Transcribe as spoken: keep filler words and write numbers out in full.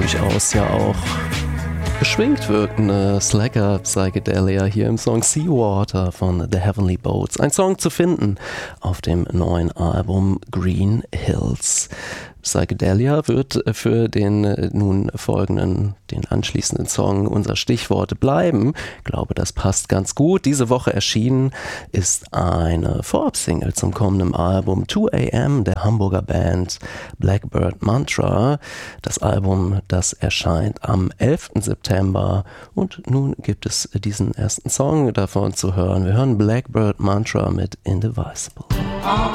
durchaus ja auch beschwingt wirkende Slacker Psychedelia hier im Song Seawater von The Heavenly Boats. Ein Song zu finden auf dem neuen Album Green Hills. Psychedelia wird für den nun folgenden, den anschließenden Song unser Stichwort bleiben. Ich glaube, das passt ganz gut. Diese Woche erschienen ist eine Vorab-Single zum kommenden Album two A M der Hamburger Band Blackbird Mantra. Das Album, das erscheint am elften September und nun gibt es diesen ersten Song davon zu hören. Wir hören Blackbird Mantra mit Indivisible.